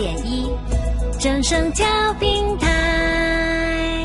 104.1正声教平台。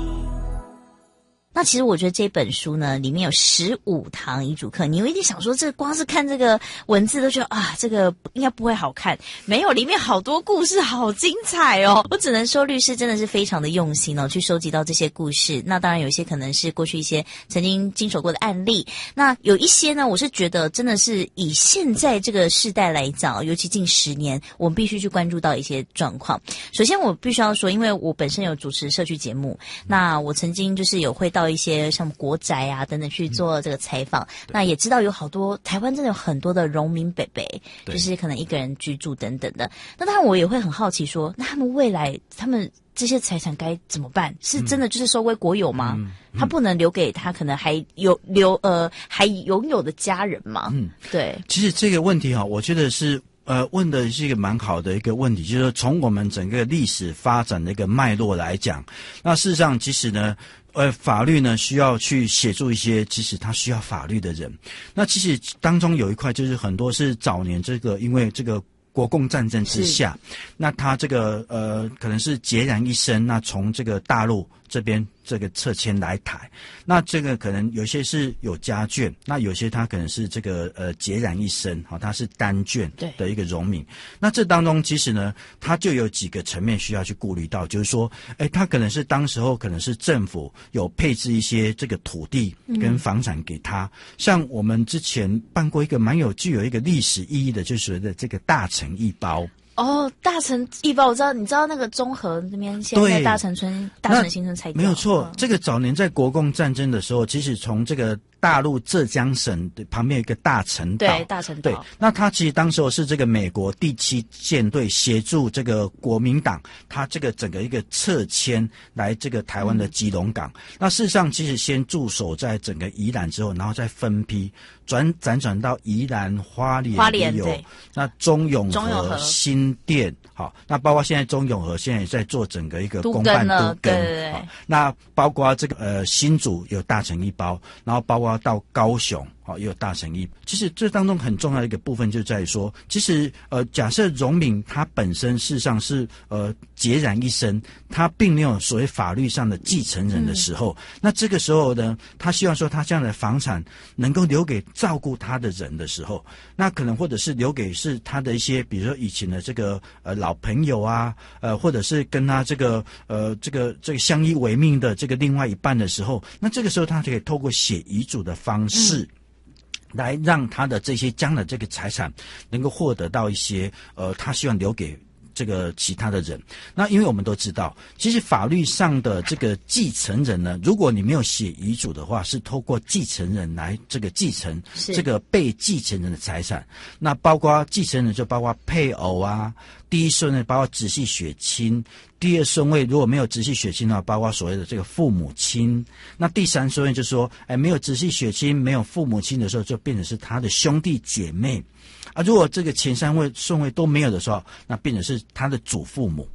那其实我觉得这本书呢，里面有15堂遗嘱课，你有一点想说，这光是看这个文字都觉得啊，这个应该不会好看。没有，里面好多故事，好精彩哦！我只能说，律师真的是非常的用心哦，去收集到这些故事。那当然有一些可能是过去一些曾经经手过的案例，那有一些呢，我是觉得真的是以现在这个世代来讲，尤其近10年，我们必须去关注到一些状况。首先，我必须要说，因为我本身有主持社区节目，那我曾经就是有会到一些像国宅啊等等去做这个采访，那也知道有好多台湾真的有很多的农民伯伯，就是可能一个人居住等等的。那当然我也会很好奇说，那他们未来他们这些财产该怎么办？是真的就是收归国有吗？他不能留给他可能还还拥有的家人吗？对。 其实这个问题我觉得是问的是一个蛮好的一个问题，就是说从我们整个历史发展的一个脉络来讲，那事实上其实呢法律呢需要去协助一些其实他需要法律的人。那其实当中有一块就是很多是早年这个因为这个国共战争之下，那他这个可能是孑然一身，那从这个大陆这边这个撤迁来台，那这个可能有些是有家眷，那有些他可能是这个孑然一身，他是单眷的一个农民。那这当中其实呢，他就有几个层面需要去顾虑到，就是说，他可能是当时候可能是政府有配置一些这个土地跟房产给他，像我们之前办过一个具有一个历史意义的，就是所谓的这个大城一包。 大城一包我知道，你知道那个中和那边现在大城村、大城新村拆掉， 没有错。这个早年在国共战争的时候，其实从这个大陆浙江省的旁边有一个大陈岛， 对，大陈岛。 对，那他其实当时候是这个美国第7舰队协助这个国民党，他这个整个一个撤迁来这个台湾的基隆港。那事实上，其实先驻守在整个宜兰之后，然后再分批辗转到宜兰、花莲有，那中永和、新店，好，那包括现在中永和现在也在做整个一个公办都更，对，那包括这个新竹有大城一包，然后包括到高雄也有大城一。其实这当中很重要的一个部分就在于说，其实假设农民他本身事实上是孑然一身，他并没有所谓法律上的继承人的时候，那这个时候呢，他希望说他这样的房产能够留给照顾他的人的时候，那可能或者是留给是他的一些比如说以前的这个老朋友啊，或者是跟他这个相依为命的这个另外一半的时候，那这个时候他就可以透过写遗嘱的方式来让他的这些将来这个财产能够获得到一些他希望留给这个其他的人。那因为我们都知道，其实法律上的这个继承人呢，如果你没有写遗嘱的话，是透过继承人来这个继承这个被继承人的财产。那包括继承人就包括配偶啊，第一顺位包括直系血亲，第二顺位如果没有直系血亲的话，包括所谓的这个父母亲。那第三顺位就是说，没有直系血亲、没有父母亲的时候，就变成是他的兄弟姐妹。如果这个前3顺位都没有的时候，那变成是他的祖父母。